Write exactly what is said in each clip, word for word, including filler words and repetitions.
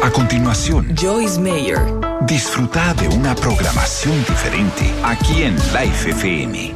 A continuación, Joyce Meyer. Disfruta de una programación diferente aquí en Life F M.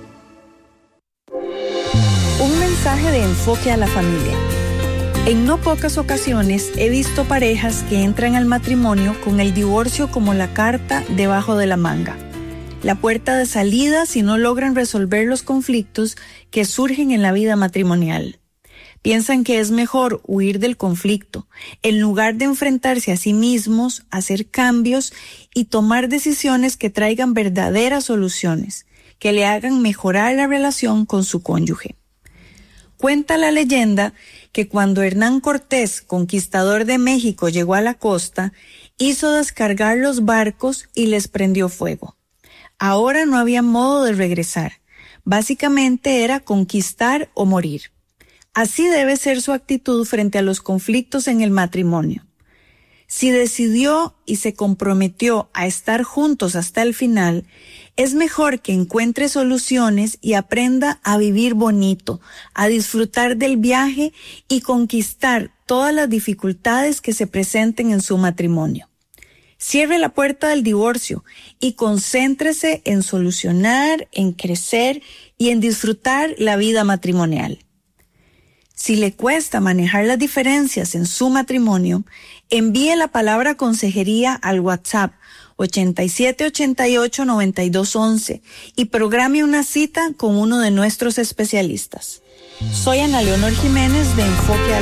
Un mensaje de enfoque a la familia. En no pocas ocasiones he visto parejas que entran al matrimonio con el divorcio como la carta debajo de la manga. La puerta de salida si no logran resolver los conflictos que surgen en la vida matrimonial. Piensan que es mejor huir del conflicto, en lugar de enfrentarse a sí mismos, hacer cambios y tomar decisiones que traigan verdaderas soluciones, que le hagan mejorar la relación con su cónyuge. Cuenta la leyenda que cuando Hernán Cortés, conquistador de México, llegó a la costa, hizo descargar los barcos y les prendió fuego. Ahora no había modo de regresar. Básicamente era conquistar o morir. Así debe ser su actitud frente a los conflictos en el matrimonio. Si decidió y se comprometió a estar juntos hasta el final, es mejor que encuentre soluciones y aprenda a vivir bonito, a disfrutar del viaje y conquistar todas las dificultades que se presenten en su matrimonio. Cierre la puerta del divorcio y concéntrese en solucionar, en crecer y en disfrutar la vida matrimonial. Si le cuesta manejar las diferencias en su matrimonio, envíe la palabra consejería al WhatsApp ochenta y siete ochenta y ocho noventa y dos once y programe una cita con uno de nuestros especialistas. Soy Ana Leonor Jiménez de Enfoque a